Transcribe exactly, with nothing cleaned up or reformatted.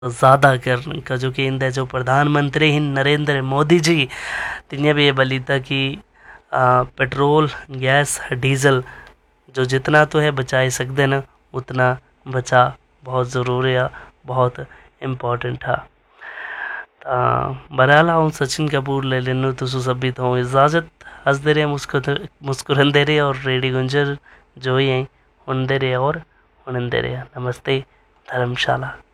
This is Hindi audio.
ज़्यादा करने का जो केंद्र है, जो प्रधानमंत्री हैं नरेंद्र मोदी जी, तिने भी ये बोली था कि आ, पेट्रोल गैस डीजल जो जितना तो है बचा सकते ना उतना बचा बहुत ज़रूरी है, बहुत इम्पोर्टेंट है। बहरहाल हूँ सचिन कपूर ले लेनो तो सभी तो इजाज़त, हंसते रहे मुस्कुर मुस्कुराते रहे और रेडी गुंजर जो ही हैं उनते रहे और उनते रहे। नमस्ते धर्मशाला।